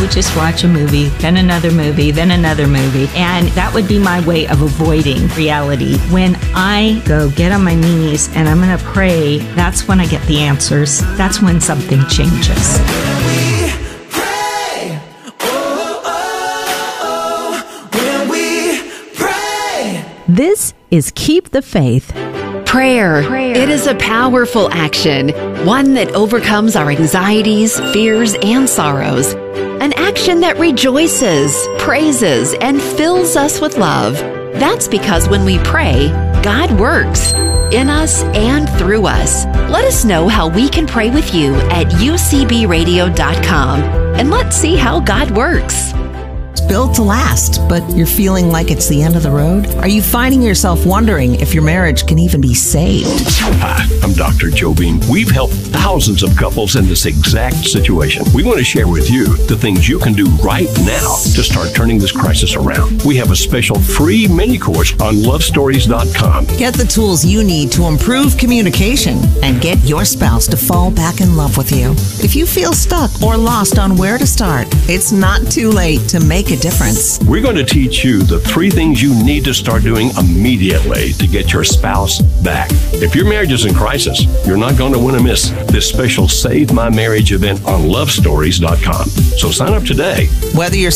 would just watch a movie, then another movie, then another movie. And that would be my way of avoiding reality. When I go get on my knees and I'm going to pray, that's when I get the answers. That's when something changes. This is Keep the Faith. Prayer. It is a powerful action, one that overcomes our anxieties, fears, and sorrows. An action that rejoices, praises, and fills us with love. That's because when we pray, God works in us and through us. Let us know how we can pray with you at ucbradio.com, and let's see how God works. Built to last, but you're feeling like it's the end of the road? Are you finding yourself wondering if your marriage can even be saved? Hi, I'm Dr. Joe Beam. We've helped thousands of couples in this exact situation. We want to share with you the things you can do right now to start turning this crisis around. We have a special free mini course on lovestories.com. Get the tools you need to improve communication and get your spouse to fall back in love with you. If you feel stuck or lost on where to start, it's not too late to make a difference. We're going to teach you the 3 things you need to start doing immediately to get your spouse back. If your marriage is in crisis, you're not going to want to miss this special Save My Marriage event on lovestories.com. So sign up today. Whether you're